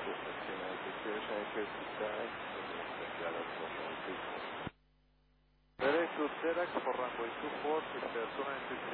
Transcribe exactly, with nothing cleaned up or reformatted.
Ready to T E D X for runway two four, prepare two nine six